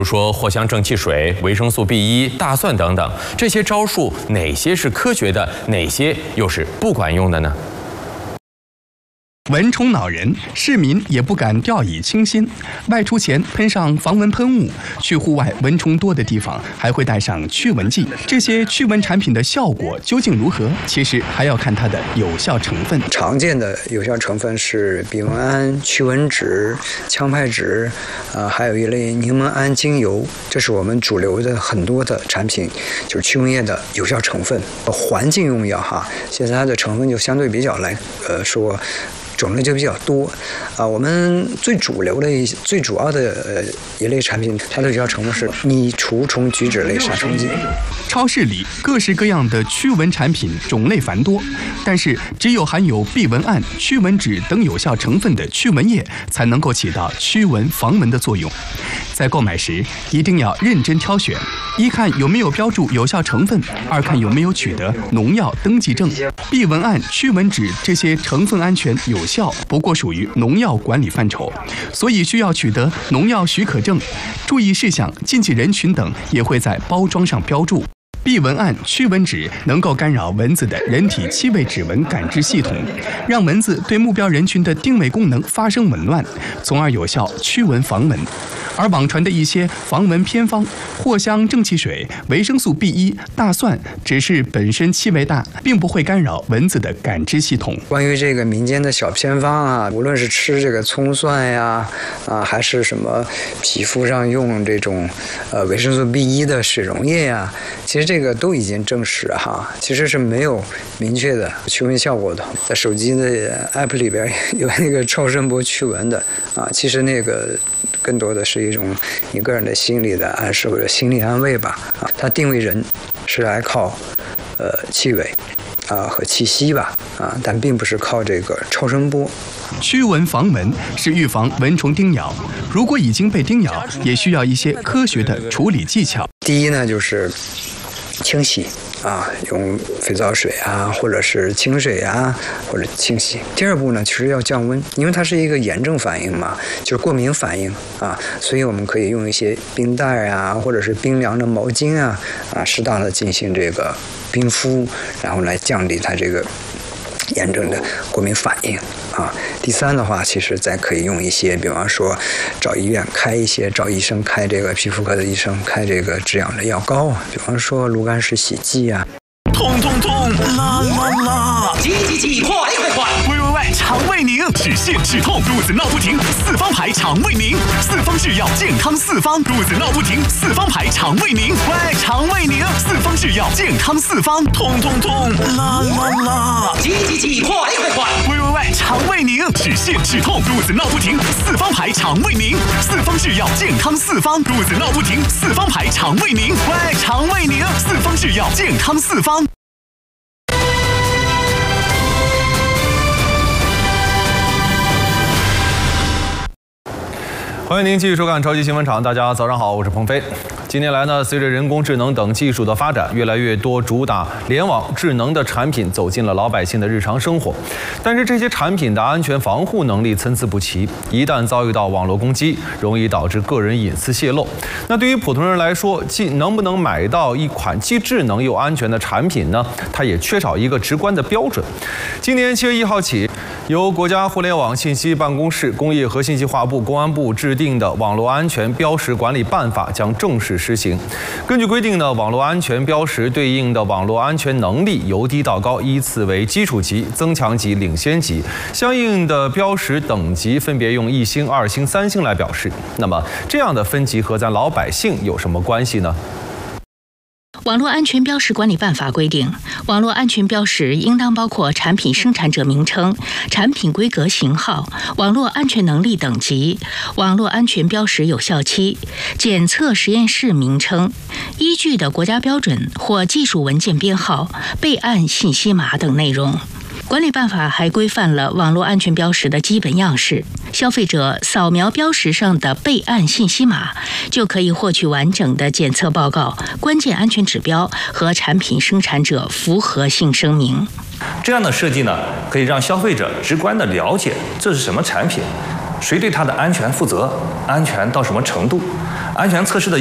如说藿香正气水、维生素 B1、大蒜等等，这些招数哪些是科学的，哪些又是不管用的呢？ 蚊虫恼人，市民也不敢掉以轻心。外出前喷上防蚊喷雾，去户外蚊虫多的地方还会带上驱蚊剂。这些驱蚊产品的效果究竟如何？其实还要看它的有效成分。 常见的有效成分是吡蚊胺、驱蚊酯、羟派酯，还有一类柠檬胺精油，这是我们主流的很多的产品，就是驱蚊液的有效成分。环境用药哈，现在它的成分就相对比较来说。种类就比较多，我们最主要的一类产品，它的有效成分是拟除虫菊酯类杀虫剂。 超市里各式各样的驱蚊产品种类繁多，但是只有含有避蚊胺、驱蚊酯等有效成分的驱蚊液，才能够起到驱蚊防蚊的作用。在购买时一定要认真挑选，一看有没有标注有效成分，二看有没有取得农药登记证。避蚊胺、驱蚊酯这些成分安全有效，不过属于农药管理范畴，所以需要取得农药许可证。注意事项、禁忌人群等也会在包装上标注。避蚊胺、驱蚊酯能够干扰蚊子的人体气味指纹感知系统，让蚊子对目标人群的定位功能发生紊乱，从而有效驱蚊防蚊。而网传的一些防蚊偏方，藿香正气水、维生素 B1、大蒜，只是本身气味大，并不会干扰蚊子的感知系统。 关于这个民间的小偏方啊，无论是吃这个葱蒜呀，还是什么皮肤上用这种维生素 B1 的水溶液呀，其实这个都已经证实哈，其实是没有明确的驱蚊效果的。在手机的 app 里边有那个超声波驱蚊的其实那个更多的是一种你个人的心理的暗示或者心理安慰吧它定位人是来靠气味和气息吧但并不是靠这个超声波。 驱蚊防蚊是预防蚊虫叮咬，如果已经被叮咬，也需要一些科学的处理技巧。 第一呢，就是清洗用肥皂水或者是清水或者清洗。第二步呢，其实要降温，因为它是一个炎症反应嘛，就是过敏反应所以我们可以用一些冰袋或者是冰凉的毛巾适当的进行这个冰敷，然后来降低它这个炎症的过敏反应第三的话，其实再可以用一些，比方说找医院开一些，找医生开这个皮肤科的医生开这个止痒的药膏比方说炉甘石洗剂痛痛痛，啦啦啦！ 急急急，快快快！ 喂喂喂，肠胃宁，止泻止痛，肚子闹不停，四方牌肠胃宁，四方制药健康四方，肚子闹不停，四方牌肠胃宁，喂，肠胃宁，四方制药健康四方，痛痛痛，啦啦啦！ 急急急，快快快！ 喂喂喂，肠胃宁，止泻止痛，肚子闹不停，四方牌肠胃宁，四方制药健康四方，肚子闹不停，四方牌肠胃宁，喂，肠胃宁，四方制药健康四方。 欢迎您继续收看超级新闻场，大家早上好，我是鹏飞。近年来呢，随着人工智能等技术的发展，越来越多主打联网智能的产品走进了老百姓的日常生活。但是这些产品的安全防护能力参差不齐，一旦遭遇到网络攻击，容易导致个人隐私泄露。那对于普通人来说，能不能买到一款既智能又安全的产品呢？它也缺少一个直观的标准。今年7月1号起，由国家互联网信息办公室、工业和信息化部、公安部制定的《网络安全标识管理办法》将正式施行。根据规定呢，网络安全标识对应的网络安全能力由低到高依次为基础级、增强级、领先级，相应的标识等级分别用1星、2星、3星来表示。那么这样的分级和咱老百姓有什么关系呢？ 网络安全标识管理办法规定，网络安全标识应当包括产品生产者名称、产品规格型号、网络安全能力等级、网络安全标识有效期、检测实验室名称、依据的国家标准或技术文件编号、备案信息码等内容。管理办法还规范了网络安全标识的基本样式，消费者扫描标识上的备案信息码，就可以获取完整的检测报告、关键安全指标和产品生产者符合性声明。 这样的设计呢，可以让消费者直观地了解这是什么产品，谁对它的安全负责，安全到什么程度， 安全测试的